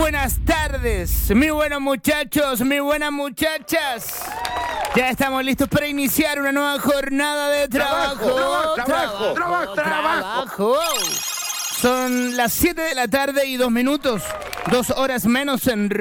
buenas tardes, mis buenos muchachos, mis buenas muchachas. Ya estamos listos para iniciar una nueva jornada de trabajo. Son las 7 de la tarde y 2 minutos, 2 horas menos en